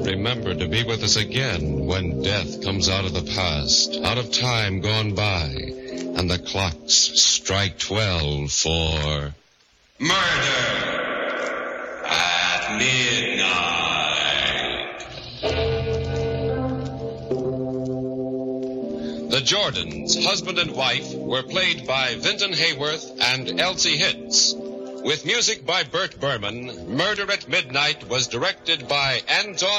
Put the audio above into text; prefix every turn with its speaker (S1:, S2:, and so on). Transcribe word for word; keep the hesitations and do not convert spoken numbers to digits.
S1: remember to be with us again when death comes out of the past, out of time gone by, and the clocks strike twelve for
S2: Murder at Midnight.
S1: The Jordans, husband and wife, were played by Vinton Hayworth and Elsie Hitz. With music by Bert Berman, Murder at Midnight was directed by Anton